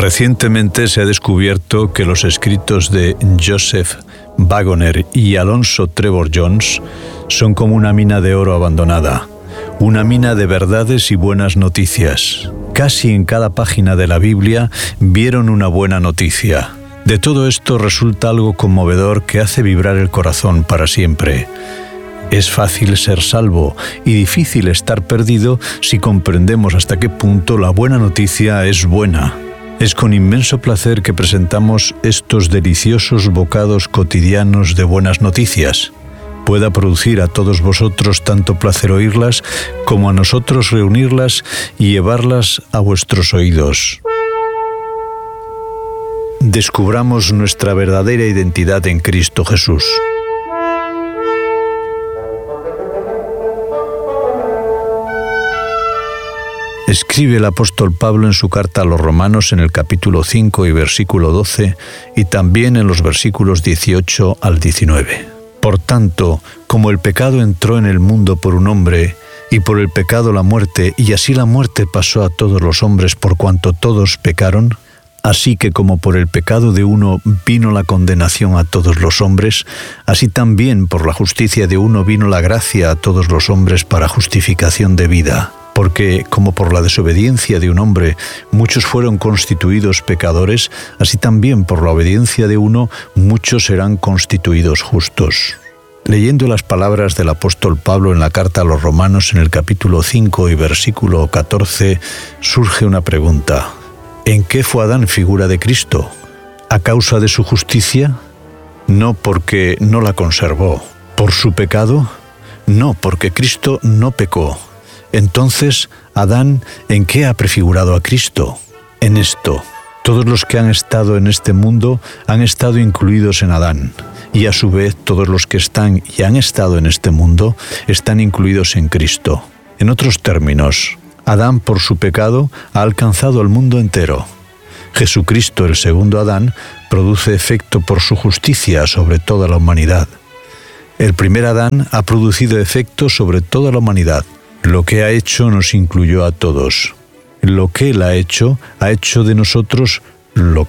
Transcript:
Recientemente se ha descubierto que los escritos de Joseph Waggoner y Alonzo Trevor Jones son como una mina de oro abandonada, una mina de verdades y buenas noticias. Casi en cada página de la Biblia vieron una buena noticia. De todo esto resulta algo conmovedor que hace vibrar el corazón para siempre. Es fácil ser salvo y difícil estar perdido si comprendemos hasta qué punto la buena noticia es buena. Es con inmenso placer que presentamos estos deliciosos bocados cotidianos de buenas noticias. Pueda producir a todos vosotros tanto placer oírlas como a nosotros reunirlas y llevarlas a vuestros oídos. Descubramos nuestra verdadera identidad en Cristo Jesús. Escribe el apóstol Pablo en su carta a los Romanos en el capítulo 5 y versículo 12 y también en los versículos 18 al 19. Por tanto, como el pecado entró en el mundo por un hombre, y por el pecado la muerte, y así la muerte pasó a todos los hombres por cuanto todos pecaron, así que como por el pecado de uno vino la condenación a todos los hombres, así también por la justicia de uno vino la gracia a todos los hombres para justificación de vida. Porque, como por la desobediencia de un hombre muchos fueron constituidos pecadores, así también por la obediencia de uno muchos serán constituidos justos. Leyendo las palabras del apóstol Pablo en la carta a los Romanos en el capítulo 5 y versículo 14, surge una pregunta. ¿En qué fue Adán figura de Cristo? ¿A causa de su justicia? No, porque no la conservó. ¿Por su pecado? No, porque Cristo no pecó. Entonces, Adán, ¿en qué ha prefigurado a Cristo? En esto. Todos los que han estado en este mundo han estado incluidos en Adán, y a su vez todos los que están y han estado en este mundo están incluidos en Cristo. En otros términos, Adán por su pecado ha alcanzado al mundo entero. Jesucristo, el segundo Adán, produce efecto por su justicia sobre toda la humanidad. El primer Adán ha producido efecto sobre toda la humanidad. Lo que ha hecho nos incluyó a todos. Lo que Él ha hecho de nosotros lo